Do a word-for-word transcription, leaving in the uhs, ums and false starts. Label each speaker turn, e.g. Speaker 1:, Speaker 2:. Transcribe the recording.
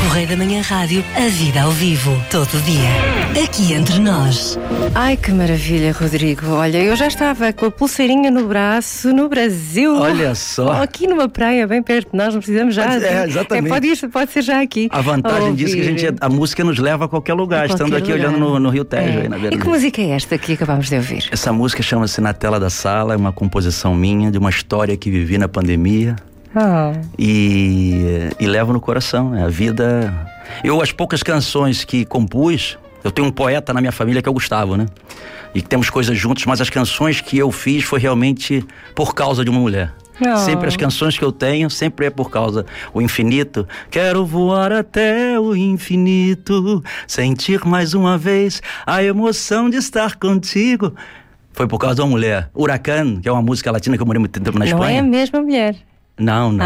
Speaker 1: Correio da Manhã Rádio, a vida ao vivo, todo dia. Aqui entre nós.
Speaker 2: Ai, que maravilha, Rodrigo. Olha, eu já estava com a pulseirinha no braço, no Brasil.
Speaker 3: Olha só.
Speaker 2: Aqui numa praia, bem perto de nós, não precisamos já.
Speaker 3: É, exatamente.
Speaker 2: É, pode, ir, pode ser já aqui.
Speaker 3: A vantagem disso é que a, gente, a música nos leva a qualquer lugar, a qualquer estando aqui lugar. olhando no, no Rio Tejo.
Speaker 2: É.
Speaker 3: Aí, na verdade.
Speaker 2: E que música é esta que acabamos de ouvir?
Speaker 3: Essa música chama-se Na Tela da Sala, é uma composição minha, de uma história que vivi na pandemia.
Speaker 2: Oh.
Speaker 3: E, e levo no coração, é a vida. Eu, as poucas canções que compus, eu tenho um poeta na minha família que é o Gustavo, né? E que temos coisas juntos, mas as canções que eu fiz foi realmente por causa de uma mulher.
Speaker 2: Oh.
Speaker 3: Sempre as canções que eu tenho, sempre é por causa o infinito. Quero voar até o infinito, sentir mais uma vez a emoção de estar contigo. Foi por causa de uma mulher. Huracan, que é uma música latina que eu morei muito tempo na Espanha.
Speaker 2: Não é a mesma mulher.
Speaker 3: Não, não.